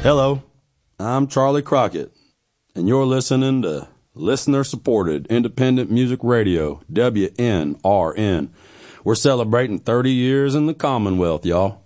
Hello, I'm Charlie Crockett, and you're listening to listener-supported independent music radio, WNRN. We're celebrating 30 years in the Commonwealth, y'all.